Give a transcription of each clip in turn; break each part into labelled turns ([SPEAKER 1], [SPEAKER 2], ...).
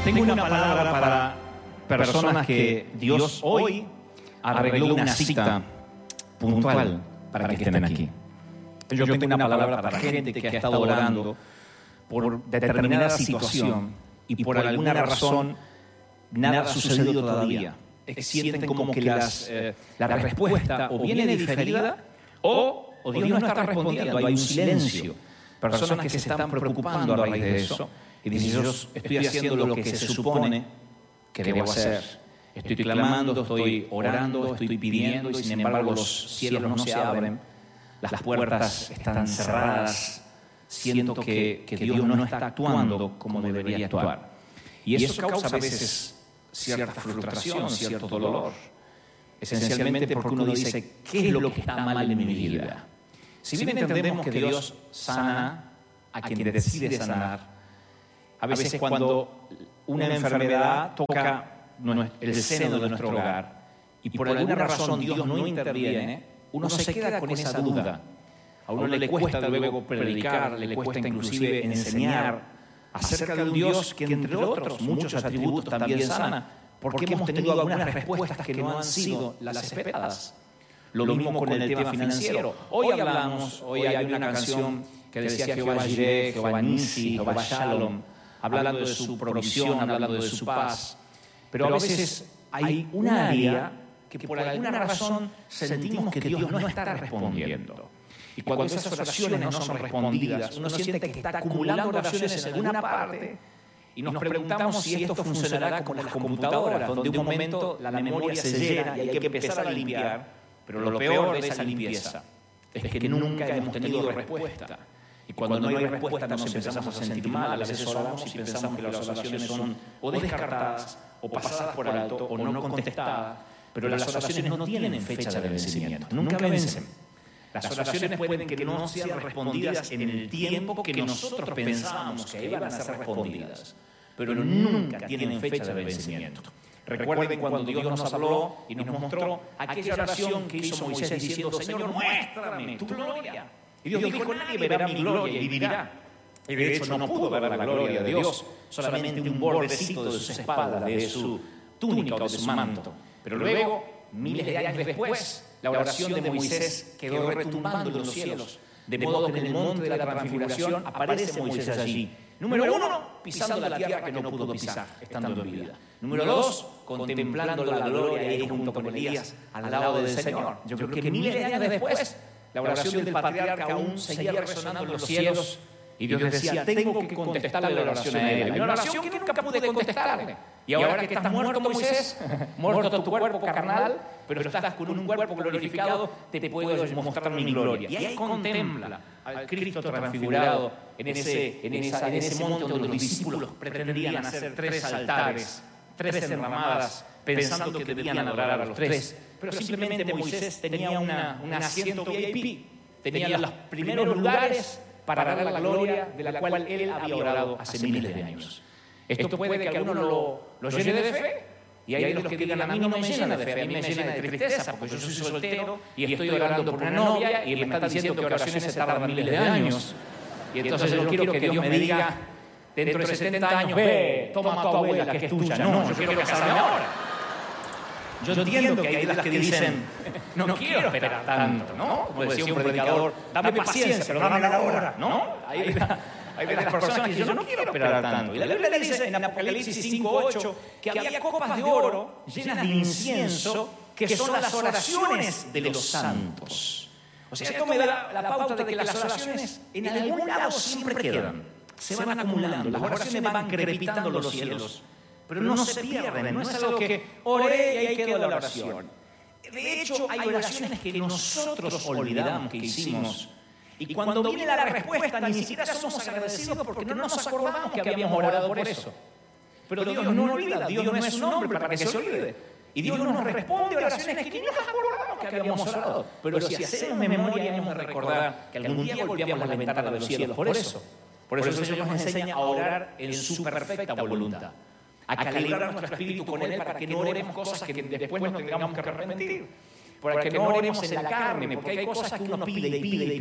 [SPEAKER 1] Tengo una palabra para personas que Dios hoy arregló una cita puntual para que estén aquí. Yo tengo una palabra para gente que ha estado orando por determinada situación y por alguna razón nada ha sucedido todavía. Sienten como que la respuesta o viene diferida o Dios no está respondiendo, hay un silencio. Personas que se están preocupando a raíz de eso y dicen, yo estoy haciendo lo que se supone que debo hacer. Estoy clamando, estoy orando, estoy pidiendo y sin embargo los cielos no se abren, las puertas están cerradas, siento que Dios no está actuando como debería actuar. Y eso causa a veces cierta frustración, cierto dolor, esencialmente porque uno dice, ¿qué es lo que está mal en mi vida? Si bien entendemos que Dios sana a quien decide sanar, a veces cuando una enfermedad toca el seno de nuestro hogar y por alguna razón Dios no interviene, uno se queda con esa duda. A uno le cuesta luego predicar, le cuesta inclusive enseñar acerca de un Dios que entre otros muchos atributos también sana, porque hemos tenido algunas respuestas que no han sido las esperadas. Lo mismo con el tema financiero. Hoy hay una canción que decía Jehová Jireh, Jehová Nisi, Jehová Shalom, hablando de su provisión, hablando de su paz. Pero a veces hay un área que por alguna razón sentimos que Dios no está respondiendo. Y cuando esas oraciones no son respondidas, uno siente que está acumulando oraciones en alguna parte y nos preguntamos si esto funcionará como las computadoras, donde un momento la memoria se llena y hay que empezar a limpiar. Pero lo peor de esa limpieza es que nunca hemos tenido respuesta. Y cuando no hay respuesta nos empezamos a sentir mal. A veces oramos y pensamos que las oraciones son o descartadas, o pasadas por alto, o no contestadas. Pero las oraciones no tienen fecha de vencimiento. Nunca vencen. Las oraciones pueden que no sean respondidas en el tiempo que nosotros pensábamos que iban a ser respondidas. Pero nunca tienen fecha de vencimiento. Recuerden cuando Dios nos habló y nos mostró aquella oración que hizo Moisés diciendo, Señor, muéstrame tu gloria. Y Dios dijo, nadie verá mi gloria y vivirá. Y de hecho no pudo ver la gloria de Dios, solamente un bordecito de su espada, de su túnica o de su manto. Pero luego, miles de años después, la oración de Moisés quedó retumbando en los cielos, de modo que en el monte de la transfiguración aparece Moisés allí. Número 1, pisando la tierra que no pudo pisar, estando en vida. Número 2, contemplando la gloria ahí junto con Elías, al lado del Señor. Yo creo que miles de años después, la oración del patriarca aún seguía resonando en los cielos, y Dios decía, tengo que contestarle la oración a él. Una oración que nunca pude contestarle. Y ahora que estás muerto, Moisés, muerto tu cuerpo carnal, pero estás con un cuerpo glorificado, te puedo mostrar mi gloria. Y ahí contempla al Cristo transfigurado en ese monte donde los discípulos pretendían hacer 3 altares, 3 enramadas, pensando que debían adorar a los 3. Pero simplemente Moisés tenía un asiento VIP, tenía los primeros lugares para dar la gloria de la cual él había orado hace miles de años. Esto puede que a uno lo llene de fe, y hay los que digan, a mí no me llena de fe, a mí me llena de tristeza, porque yo soy soltero y estoy orando por una novia y me está diciendo que oraciones se tardan miles de años. Y entonces yo quiero que Dios me diga, dentro de 70 años, ve, toma a tu abuela que es tuya. No, yo quiero casarme ahora. Yo entiendo que hay las que dicen, no quiero esperar tanto, ¿no? Como decía un predicador, dame paciencia, pero dame la hora, ¿no? Hay de las personas que dicen, yo no quiero esperar tanto. Y la Biblia le dice en Apocalipsis 5:8 que había copas de oro llenas de incienso, que son las oraciones de los santos. O sea, esto me da la pauta de que las oraciones en algún lado siempre quedan. Se van acumulando, las oraciones van crepitando los cielos. Pero no se pierden, no es algo que oré y ahí quedó la oración. De hecho, hay oraciones que nosotros olvidamos que hicimos. Y cuando viene la respuesta, ni siquiera somos agradecidos porque no nos acordamos que habíamos orado por eso. Pero Dios no olvida, Dios no es un hombre para que se olvide. Y Dios nos responde oraciones que ni nos acordamos que habíamos orado. Pero si hacemos memoria, hemos de recordar que algún día golpeamos la ventana de los cielos. Por eso el Señor nos enseña a orar en su perfecta voluntad. A calibrar nuestro espíritu con Él para que no oremos cosas que después nos tengamos que arrepentir. para que no oremos en la carne, porque hay cosas que uno pide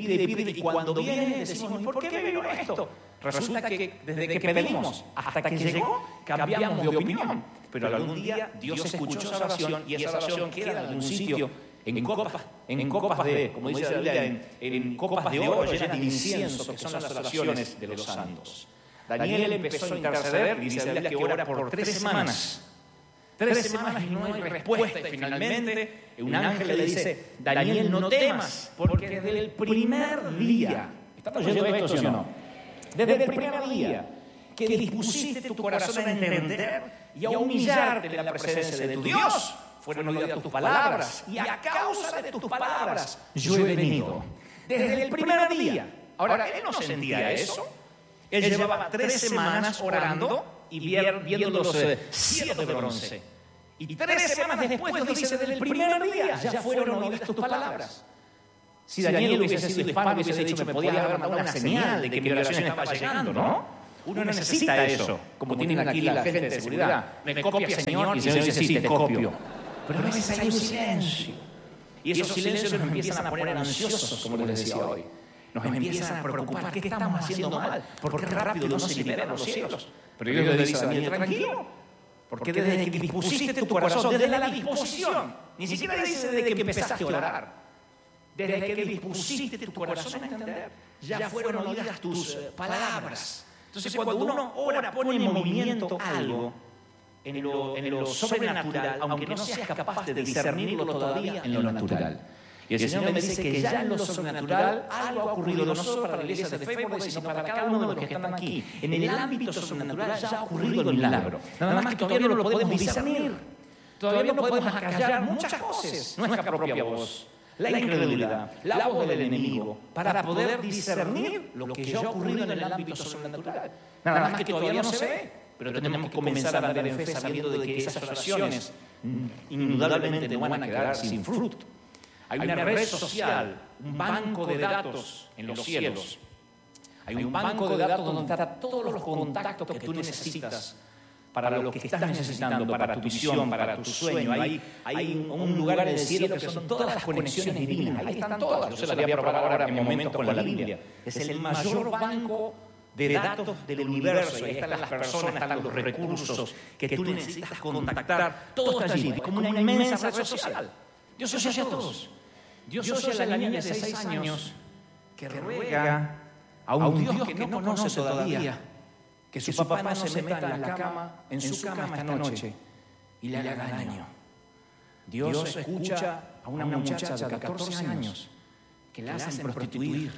[SPEAKER 1] y cuando viene decimos, ¿por qué vino esto? Resulta que desde que pedimos hasta que llegó, cambiamos de opinión. Pero algún día Dios escuchó esa oración y esa oración queda en algún sitio, en copas de, como dice la Biblia, en copas de oro llenas de incienso, que son las oraciones de los santos. Daniel empezó a interceder y dice la Biblia que ora por 3 semanas. 3 semanas y no hay respuesta. Y finalmente un ángel le dice, Daniel, no temas, porque desde el primer día, ¿estamos oyendo esto, sí o no? Desde el primer día que dispusiste tu corazón a entender y a humillarte en la presencia de tu Dios, fueron oídas tus palabras, y a causa de tus palabras yo he venido. Desde el primer día. Ahora, él no sentía eso. Él llevaba 3 semanas orando y viendo los cielos de bronce. Y 3 semanas después nos dice, desde el primer día ya fueron oídas tus palabras. Si Daniel hubiese sido hispano, hubiese dicho, me podía haber mandado una señal de que mi oración estaba llegando, ¿no? Uno necesita eso, como tienen aquí la gente de seguridad. Me copia, Señor, y el Señor dice, sí, te copio. Pero a veces hay un silencio. Y esos silencios nos empiezan a poner ansiosos, como les decía hoy. Nos empiezan a preocupar, ¿qué estamos haciendo mal? ¿Por qué rápido no se liberan los cielos? Pero Dios le dice a Daniel, tranquilo, porque desde que dispusiste tu corazón, desde la disposición, ni siquiera dice desde que empezaste a orar, desde que dispusiste tu corazón a entender, ya fueron oídas tus palabras. Entonces, cuando uno ora, pone en movimiento algo en lo sobrenatural, aunque no seas capaz de discernirlo todavía en lo natural. Y el Señor me dice que ya en lo sobrenatural algo ha ocurrido, no solo para la iglesia de Fépolis, sino para cada uno de los que están aquí. En el ámbito sobrenatural ya ha ocurrido el milagro. Nada más que todavía no lo podemos discernir. Todavía no podemos acallar muchas voces, nuestra propia voz, la incredulidad, la voz del enemigo, para poder discernir lo que ya ha ocurrido en el ámbito sobrenatural. Nada más que todavía no se ve, pero tenemos que comenzar a andar en fe sabiendo de que esas oraciones indudablemente no van a quedar sin fruto. Hay una red social, un banco de datos en los cielos. Hay un banco de datos donde están todos los contactos que tú necesitas para lo que estás necesitando, para tu visión, para tu sueño. Hay un lugar en el cielo que son todas las conexiones divinas. Ahí están todas. Yo se las voy a probar ahora en mi momento con la Biblia. Es el mayor banco de datos del universo. Ahí están las personas, están los recursos que tú necesitas contactar. Todo está allí, como una inmensa red social. Dios oye a todos. Dios oye a la niña de 6 años que ruega a un Dios que no conoce todavía, que su papá no se meta en su cama esta noche y le haga daño. Dios escucha a una muchacha de 14 años que la hacen prostituir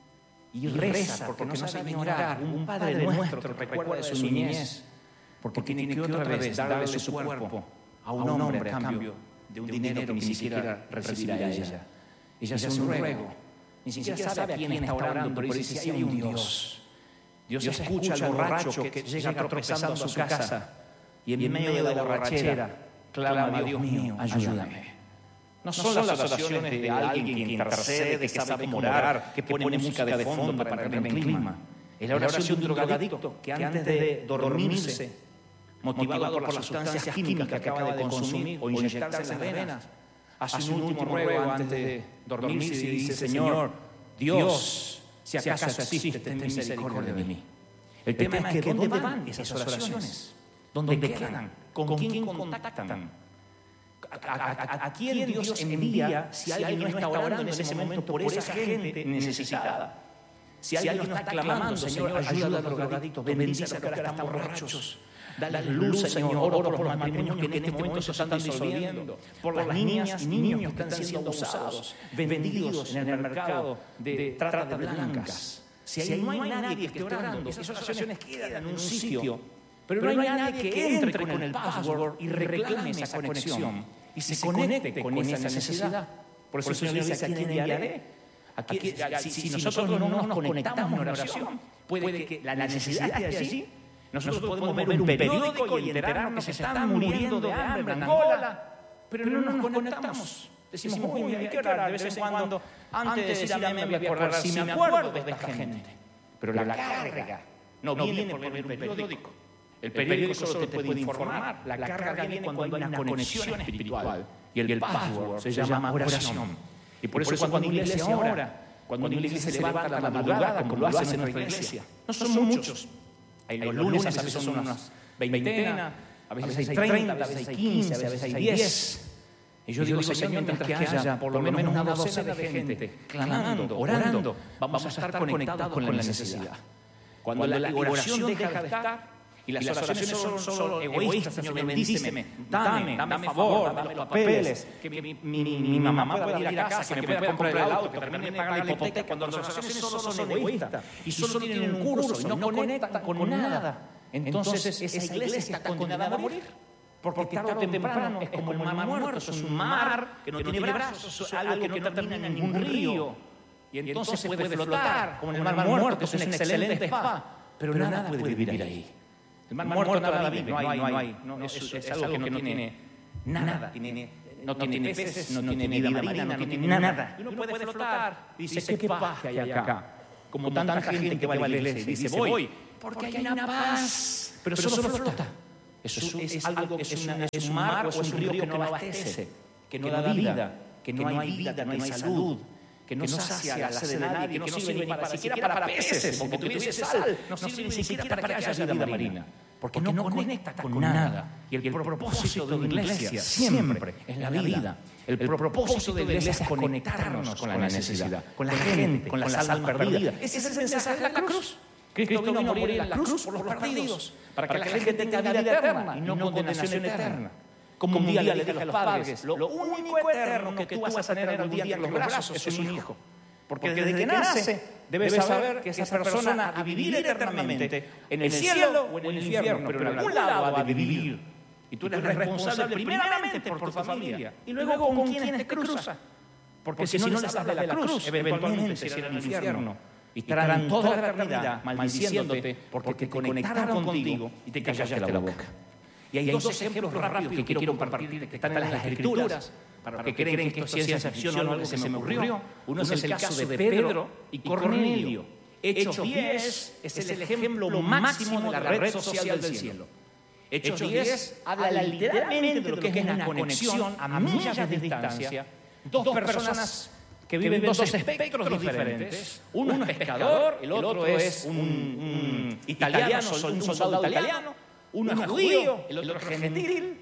[SPEAKER 1] y reza porque no sabe ignorar un Padre nuestro que recuerda de su niñez, porque tiene que otra vez darle su cuerpo a un hombre a cambio de un dinero que ni siquiera recibirá ella. Ella hace un ruego, ni siquiera sabe a quién está orando, pero dice, si hay un Dios. Dios escucha al borracho que llega tropezando a su casa y en medio de la borrachera clama, Dios mío, ayúdame. No son las oraciones de alguien que intercede, que sabe cómo orar, que pone música de fondo para entrar en clima. Es la oración de un drogadicto que antes de dormirse, motivado por las sustancias químicas que acaba de consumir o inyectarse en las venas, hace un último ruego antes de dormirse y dice, Señor, Dios, si acaso existe, ten misericordia de mí. El tema es que ¿dónde van esas oraciones? ¿Dónde quedan? ¿Con quién contactan? ¿A quién Dios envía si alguien no está orando en ese momento por esa gente necesitada? Si alguien no está clamando, Señor, ayuda a los drogadictos, bendice a los que ahora están borrachos. Dale luz, Señor, oro por los matrimonios que en este momento se están disolviendo, por las niñas y niños que están siendo abusados, vendidos en el mercado de trata de blancas. Si ahí no hay nadie que esté orando, esas oraciones quedan en un sitio, pero no hay nadie que entre con el password y reclame esa conexión y se conecte con esa necesidad. Por eso el Señor dice, ¿a quién enviaré? Si nosotros no nos conectamos en oración, puede que la necesidad esté allí. Nosotros podemos ver un periódico y enterarnos que se están muriendo de hambre en Angola, pero no nos conectamos. Decimos, uy, hay que orar de vez en cuando. Antes de decir amén me voy a acordar si me acuerdo de esta gente. Pero la carga no viene por ver un periódico. El periódico solo te puede informar. La carga viene cuando hay una conexión espiritual Y el password se llama oración. Y por eso cuando una iglesia ora, cuando una iglesia se levanta a la madrugada, como lo hace en nuestra iglesia, no son muchos. Los lunes a veces son unas veintena, a veces hay 30, a veces hay 15, a veces hay 10. Y yo digo, Señor, mientras que haya por lo menos una docena de gente clamando, orando, vamos a estar conectados con la necesidad. Cuando la oración deja de estar y las oraciones son solo egoístas, Señor, bendíceme, dame favor, dame los papeles, que mi mamá pueda ir a casa, que me pueda comprar el auto, que termine de pagar la hipoteca. Cuando las oraciones solo son egoístas y solo tienen un curso y no conectan con nada, entonces esa iglesia está condenada a morir. Porque tarde o temprano es como el mar muerto, es un mar que no tiene brazos, es algo que no termina en ningún río. Y entonces puede flotar, como en el mar muerto, que es un excelente spa, pero nada puede vivir ahí. El mar muerto nada vive, es algo que no tiene nada, no tiene peces, no tiene vida marina, no tiene nada. Y uno puede flotar, dice, ¿qué paz que hay acá? Como tanta gente que va a la iglesia y dice, voy, porque hay una paz, pero solo flota. Eso es algo, es un mar o es un río que no abastece, que no da vida, que no hay vida, no hay salud, que no sacia la sed de nadie, que no sirve ni siquiera para peces, porque tuviese sal, no sirve ni siquiera para que haya vida marina, porque no conecta con nada. Y el propósito de una iglesia siempre es la vida. El propósito de la iglesia es conectarnos con la necesidad, con la gente, con las almas perdidas. Ese es el mensaje de la cruz. Cristo vino a morir en la cruz por los perdidos, para que la gente tenga vida eterna y no condenación eterna. Como un día le dije a los padres, lo único eterno que tú vas a tener algún día en los brazos es un hijo. Porque desde que nace, debes saber que esa persona ha de vivir eternamente en el cielo o en el infierno, pero en algún lado ha de vivir. Y tú eres responsable primeramente por tu familia y luego con quienes te cruzan. Porque si no les hablas de la cruz, eventualmente se irán al infierno. Y estarán toda la eternidad maldiciéndote porque te conectaron contigo y te callaste la boca. Y hay dos ejemplos rápidos que quiero compartir que están en las Escrituras, para los que creen que esto es ciencia ficción o algo que se me ocurrió. Uno es el caso de Pedro y Cornelio. Hechos 10 es el ejemplo máximo de la red social del cielo. Hechos 10 habla literalmente de lo que es una conexión a millas de distancia. Dos personas que viven dos espectros diferentes. Uno es pescador, el otro es un italiano, un soldado italiano. Uno es judío, el otro es gentil.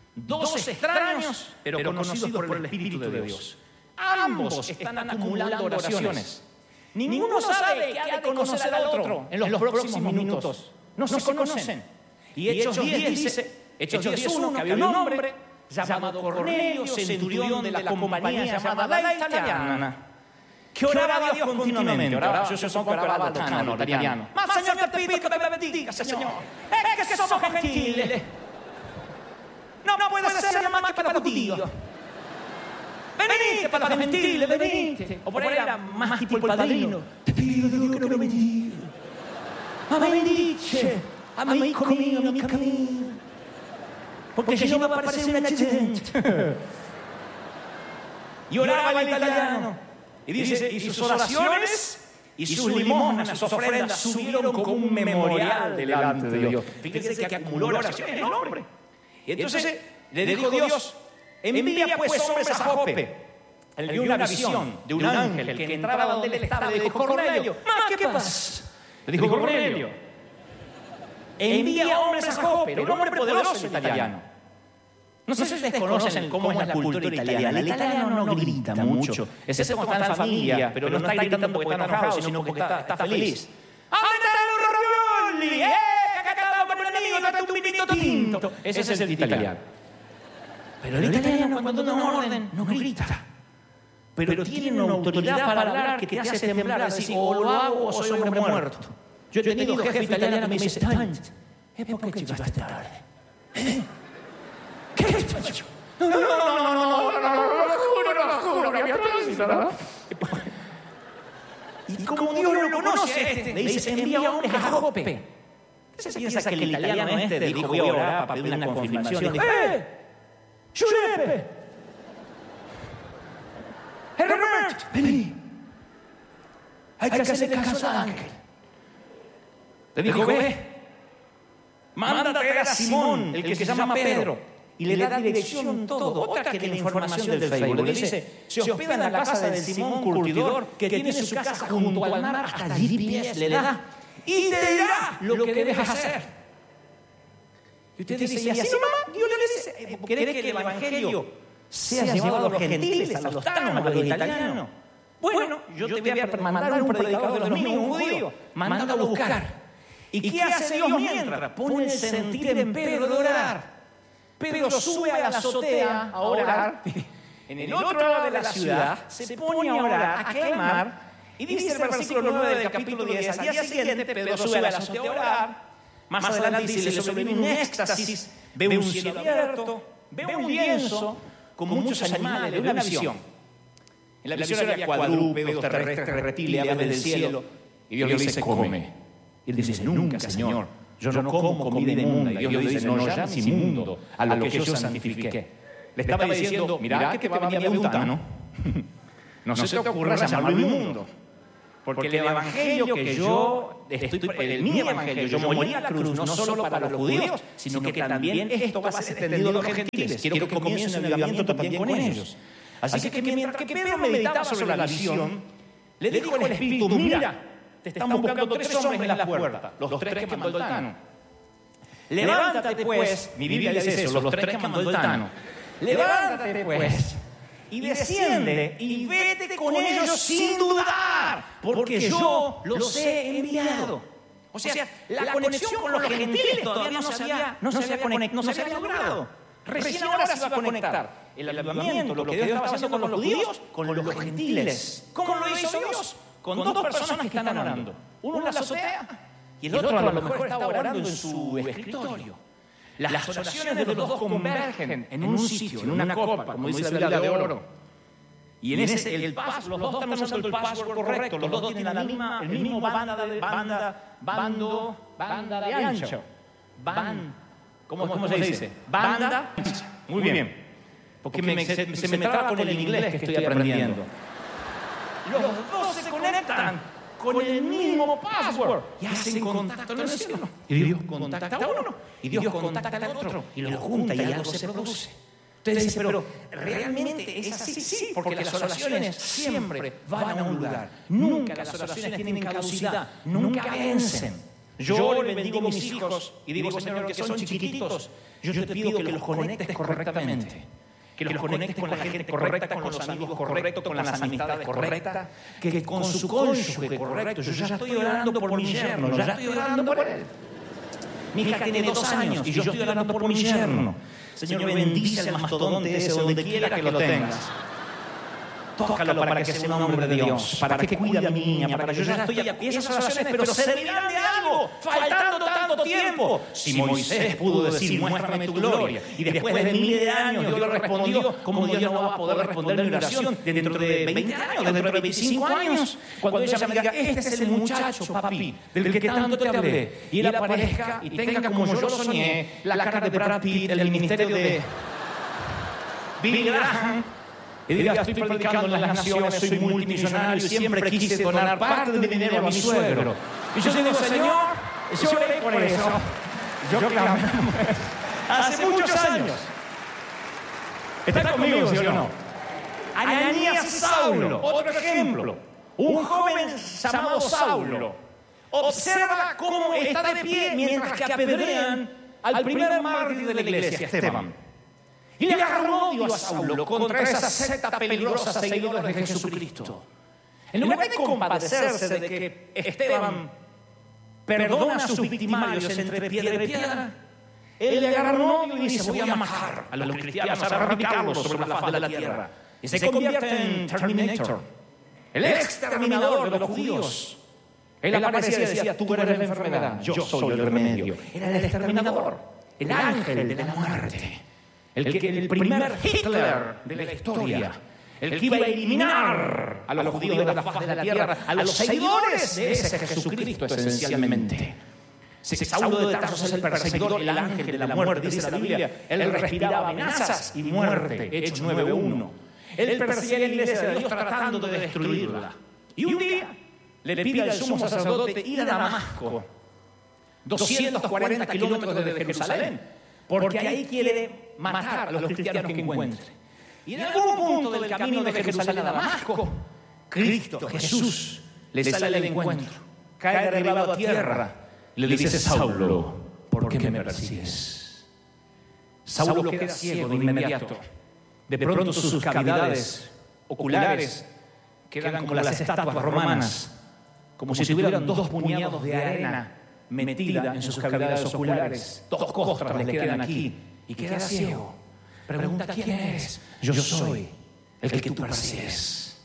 [SPEAKER 1] Dos extraños, pero conocidos por el Espíritu de Dios. Ambos están acumulando oraciones. Ninguno sabe que ha de conocer al otro en los próximos minutos. No se conocen. Y Hechos 10 dice, Hechos 10:1, que había un hombre llamado Cornelio, centurión de la compañía llamada la Italiana, que oraba a Dios continuamente. Yo soy oraba al italiano. Ma Señor, te pido que me bendiga, Señor. Es que somos gentiles. No puede ser más que para los judíos. Venite para los gentiles, venite. O por ahí era más tipo el padrino. Te pido de Dios que me bendiga. Ma bendice, amico mio, amica mia. Porque si no va a aparecer un accidente. Y oraba el italiano. Y dice, y sus oraciones y sus limosnas, sus ofrendas subieron como un memorial delante de Dios. Fíjense que acumuló oraciones el hombre. Y entonces le dijo Dios, envía pues hombres a Jope. Él vio una visión de un ángel que entraba donde él estaba. Le dijo, Cornelio, ¿qué pasa? Le dijo, Cornelio, envía hombres a Jope. Era un hombre poderoso el italiano. No sé si ustedes conocen cómo es la cultura italiana. El italiano no grita mucho. Ese cuando está en familia, pero no está gritando porque está enojado, sino porque está feliz. ¡Aumentale los ravioli! ¡Cacatao con un amigo! ¡Date un vinito tinto! Ese es el italiano. Pero el italiano cuando da una orden no grita. Pero tiene una autoridad para hablar que te hace temblar. Decir, o lo hago o soy hombre muerto. Yo he tenido jefe italiano que me dice, ¿es por qué llegaste tarde? ¿Qué es esto? No, juro. Y como Dios lo conoce, le dice, envía hombres a Jope. ¿Usted se piensa que el italiano dijo, voy a orar para pedir una confirmación? Giuseppe! Herbert, vení. Hay que hacerle caso al ángel. Le dijo, ve, manda a traer a Simón, el que se llama Pedro. y le da dirección todo. Otra que la información del Facebook. Le dice, se hospeda en la casa del Simón Curtidor, que tiene su casa junto al mar, hasta GPS le da. Y te dirá lo que debes hacer. Y usted dice, ¿y así nomás? Dios le dice, ¿querés que el Evangelio sea llevado a los gentiles, a los tanos, a los italianos? Bueno, yo te voy a mandar un predicador de los míos, un judío. Mándalo a buscar. ¿Y qué hace Dios mientras? Pone el sentir en Pedro de orar. Pedro sube a la azotea a orar. En el otro lado de la ciudad se pone a orar, a clamar. Y dice el versículo 9 del capítulo 10, al día siguiente Pedro sube a la azotea a orar. Más adelante dice, le sobreviene un éxtasis, ve un cielo abierto, ve un lienzo, como muchos animales, de una visión. En la visión había cuadrúpedos, terrestres, reptiles, aves del cielo. Y Dios le dice, come. Y él dice, nunca, Señor, yo no como comida inmunda. Y Dios le dice, no llames inmundo a lo que yo santifiqué. Le estaba diciendo, mirá que te va a venir un tano. No se te ocurra llamarlo inmundo. Porque el evangelio que yo mi evangelio, yo morí en la cruz no solo para los judíos, sino que también esto va a ser extendido a los gentiles. Quiero que comience un avivamiento también con ellos. Así que mientras que Pedro meditaba sobre la visión, le dijo el Espíritu, mira, te están buscando 3 hombres en la puerta, los 3 que mandó el Tano. Levántate pues, mi Biblia dice eso, los 3 que mandó el Tano. Levántate pues y desciende y vete con ellos sin dudar, porque yo los he enviado. O sea, la conexión con los gentiles todavía no se había logrado. Recién ahora se va a conectar el avivamiento, lo que Dios estaba haciendo con los judíos, con los gentiles. ¿Cómo lo hizo Dios? Con 2 personas que están orando. Uno en la azotea y el otro a lo mejor está orando en su escritorio. Las oraciones de los 2 convergen en un sitio, en una copa, como dice la Biblia, de oro. Y en ese, los 2 están usando el password correcto, los 2 tienen el mismo banda de ancho. ¿Cómo se dice? Banda. Muy bien. Porque se me traba con el inglés que estoy aprendiendo. Los 2 se conectan con el mismo password y hacen contacto, ¿no es cierto? Y Dios contacta a uno, y Dios contacta al otro, y lo junta y algo se produce. Ustedes dicen, pero ¿realmente es así? Sí, porque las oraciones siempre van a un lugar. Nunca las oraciones tienen caducidad, nunca vencen. Yo le bendigo a mis hijos y digo, Señor, que son chiquititos, yo te pido que los conectes correctamente. Que los conectes con la gente correcta, con los amigos correctos, con las amistades correctas, que con su cónyuge correcto. Yo ya estoy orando por mi yerno, ya estoy orando por él. Mi hija tiene 2 años y yo estoy orando por mi yerno. Señor, bendice al mastodonte ese donde quiera que lo tengas. Tócalo para que sea un hombre de Dios, para que cuide a mi niña, para que yo ya estoy aquí. Esas oraciones, pero servirán de algo, faltando tanto tiempo. Si Moisés pudo decir, muéstrame tu gloria, y después de miles de años Dios le respondió, ¿cómo Dios no va a poder responder mi oración dentro de 20 años, dentro de 25 años? Cuando ella me diga, este es el muchacho, papi, del que tanto te hablé, y él aparezca y tenga como yo lo soñé, la cara de Brad Pitt, el ministerio de Billy Graham, y diga, estoy predicando en las naciones, soy multimillonario y siempre quise donar parte de mi dinero a mi suegro. Y yo digo, Señor, yo oré por eso. Yo clamé hace muchos años. ¿Está conmigo, sí o no? Ananías y Saulo, otro ejemplo. Un joven llamado Saulo observa cómo está de pie mientras que apedrean al primer mártir de la iglesia, Esteban. Y le agarró odio a Saulo contra esa secta peligrosa seguidores de Jesucristo. En lugar de compadecerse de que Esteban perdona a sus victimarios entre piedra y piedra, él le agarró odio y dice, voy a matar a los cristianos, a erradicarlos sobre la faz de la tierra. Y se convierte en Terminator, el exterminador de los judíos. Él aparecía y decía, tú eres la enfermedad, yo soy el remedio. Era el exterminador, el ángel de la muerte. El primer Hitler de la historia, el que iba a eliminar a los judíos de la faz de la tierra, a los seguidores de ese Jesucristo esencialmente. Saulo de Tarso es el perseguidor, el ángel de la muerte, dice la Biblia. Él respiraba amenazas y muerte, Hechos 9:1. Él perseguía la iglesia de Dios tratando de destruirla. Y un día le pide al sumo sacerdote ir a Damasco, 240 kilómetros desde Jerusalén, porque ahí quiere matar a los cristianos que encuentre. Y en algún punto del camino de Jerusalén a Damasco, Cristo, Jesús, le sale al encuentro, cae derribado a tierra y le dice: Saulo, ¿por qué me persigues? Saulo queda ciego de inmediato. De pronto sus cavidades oculares quedan como las estatuas romanas, como si tuvieran 2 puñados de arena metida en sus cavidades oculares. 2 costras le quedan aquí y queda ciego. Pregunta: ¿quién eres? Yo soy el que tú persigues.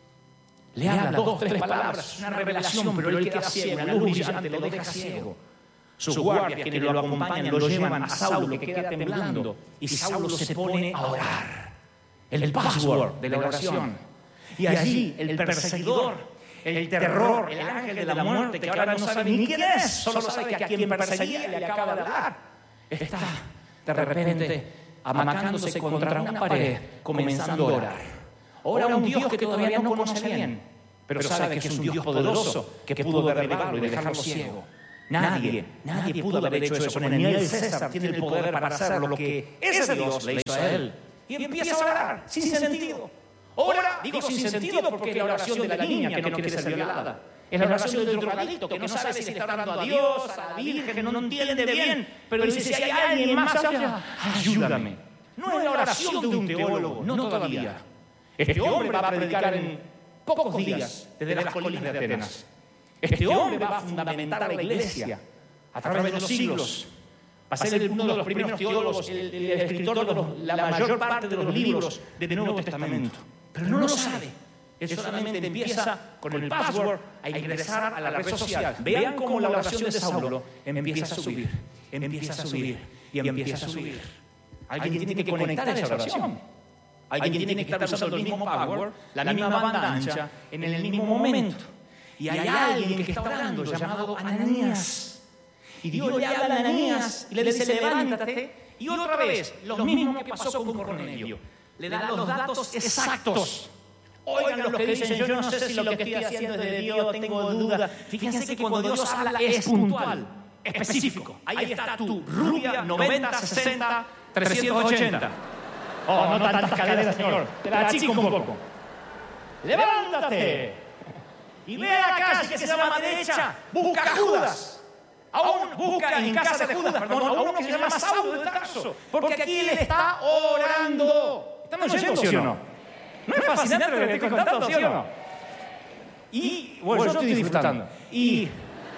[SPEAKER 1] Le habla 2, 3 palabras, una revelación, pero él queda ciego, una luz brillante lo deja ciego. Sus guardias, quienes lo acompañan, lo llevan a Saulo, que queda temblando, y Saulo se pone a orar. El password de la oración. Y allí el perseguidor, el terror, el ángel de la muerte, que ahora no sabe ni quién es, solo sabe que a quien perseguía le acaba de hablar, está de repente amacándose contra una pared, comenzando a orar. Ora a un Dios que todavía no conoce bien, pero sabe que es un Dios poderoso, que pudo derribarlo y dejarlo ciego. Nadie pudo haber hecho eso con él. Ni el César tiene el poder para hacer lo que ese Dios le hizo a él. Y empieza a orar, sin sentido. Ora, digo sin sentido porque es la oración de la niña que no quiere ser violada. Es la oración del drogadicto que no sabe si le está orando a Dios, a la Virgen, no entiende bien. Pero dice: si hay alguien más allá, ayúdame. No es la oración de un teólogo, no todavía. Este hombre va a predicar en pocos días desde las colinas de Atenas. Este hombre va a fundamentar la iglesia a través de los siglos. Va a ser uno de los primeros teólogos, el escritor de la mayor parte de los libros del Nuevo Testamento. Pero no lo sabe. Él solamente empieza con el password a ingresar a la red social. Vean cómo la oración de Saulo empieza a subir, empieza a subir y empieza a subir. Alguien tiene que conectar esa oración. Alguien tiene que estar usando el mismo password, la misma banda ancha, en el mismo momento. Y hay alguien que está orando llamado Ananías. Y Dios le habla a Ananías y le dice: levántate. Y otra vez, lo mismo que pasó con Cornelio. Le da los datos exactos. Oigan lo que dicen: yo no sé si lo que estoy haciendo es de Dios, tengo dudas. Fíjense que cuando Dios habla es puntual, específico. Ahí está tu rubia, 90, 60, 380. Oh, no tantas caderas, Señor. Te la achico un poco. Levántate. Y ve a la calle que se llama derecha. Busca a Judas. Aún busca en casa de Judas, perdón, a uno que se llama Saulo de Tarso. Porque aquí él está orando. ¿Estamos oyendo, sí o no? ¿No es fascinante lo que estoy contando, sí o no? Y, bueno, yo estoy disfrutando. Y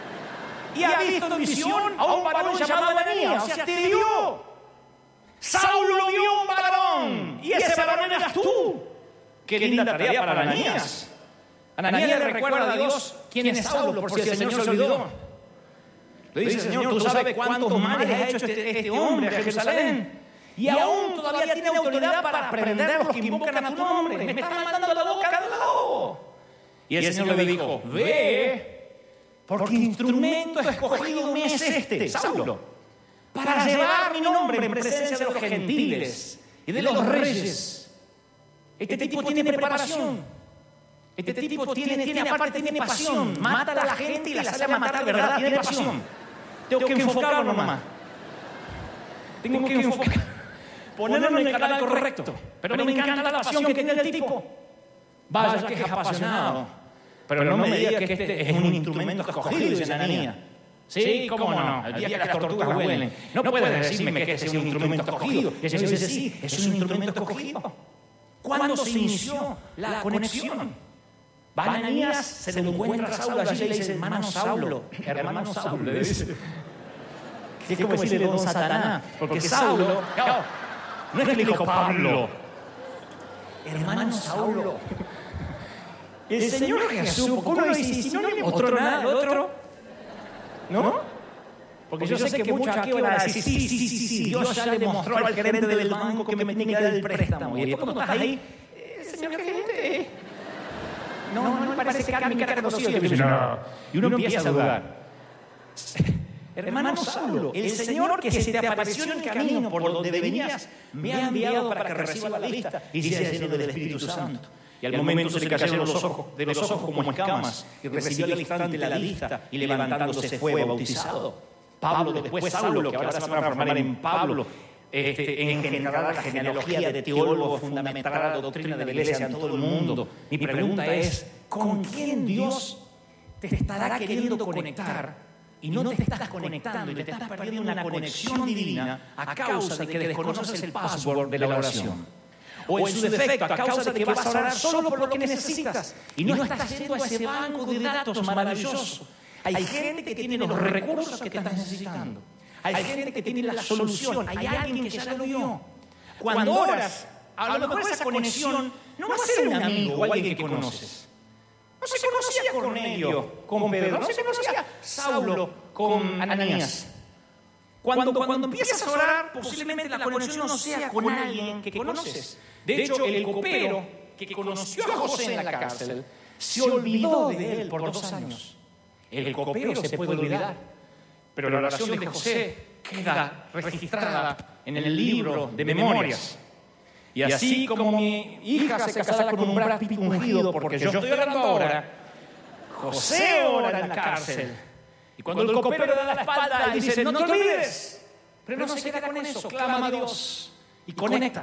[SPEAKER 1] ha visto en visión a un varón llamado Ananías. O sea, te vio. Saulo vio a un varón. Y ese varón eras tú. Qué linda tarea para Ananías. Ananías le recuerda a Dios quién es Saulo, por si el Señor se olvidó. Le dice: Señor, tú sabes cuántos males ha hecho este hombre a Jerusalén. Y aún todavía tiene autoridad para prender a los que invocan a tu nombre. Me está mandando la boca del lobo. Y el Señor le dijo: ve, porque instrumento escogido me es este, Saulo, para llevar mi nombre en presencia de los gentiles y de los reyes. Este tipo tiene preparación. Este tipo aparte tiene pasión. Mata a la gente y la sale a matar de verdad. Tiene pasión. Tengo que enfocarlo nomás. Tengo que enfocar. Ponerlo en el canal correcto. Pero me encanta la pasión que tiene el tipo. Vaya que es apasionado. Pero no me diga que este es un instrumento escogido, dice Ananías. Sí, cómo no. El día que las tortugas huelen. No puedes decirme que es un instrumento escogido. Y el Señor dice: sí, es un instrumento escogido. ¿Cuándo se inició la conexión? Va Ananías, se le encuentra a Saulo, allí le dice: hermano Saulo, le dice. Es como decirle don Satanás, porque Saulo, no es que le dijo Pablo, hermano Saulo. El Señor Jesús, porque uno dice: si no le mostró nada al otro, ¿no? Porque yo sé que muchos aquí van a decir: sí, Dios ya le mostró al gerente del banco que me tiene que dar el préstamo. Y después cuando estás ahí, señor gerente, no me parece que mi cara conocida. Y uno empieza a dudar. Hermano Saulo, el Señor que se te apareció en el camino por donde venías, me ha enviado para que reciba la vista y sea lleno del Espíritu Santo. Y al momento se le cayeron los ojos como escamas, y recibió al instante la vista, y levantándose fue bautizado. Pablo, después Saulo, que ahora se va a transformar en Pablo, en generar la genealogía de teólogo, fundamentar la doctrina de la iglesia a todo el mundo. Mi pregunta es, ¿con quién Dios te estará queriendo conectar y no te estás conectando y te estás perdiendo una conexión divina a causa de que desconoces el password de la oración? O en su defecto, a causa de que vas a orar solo por lo que necesitas y no estás yendo a ese banco de datos maravilloso. Hay gente que tiene los recursos que te estás necesitando. Hay gente que tiene la solución. Hay alguien que ya lo vio. Cuando oras, a lo mejor esa conexión no va a ser un amigo o alguien que conoces. No se conocía Cornelio con Pedro, no se conocía Saulo con Ananías. Cuando empiezas a orar, posiblemente la conexión no sea con alguien que conoces. De hecho, el copero que conoció a José en la cárcel se olvidó de él por 2 años. El copero se puede olvidar, pero la oración de José queda registrada en el libro de memorias. Y así como mi hija se casará con un Brad Pitt ungido, porque yo estoy orando ahora, José ora en la cárcel. Y cuando el copero le da la espalda, él dice, no te olvides. Pero no se queda con eso, clama a Dios y conecta.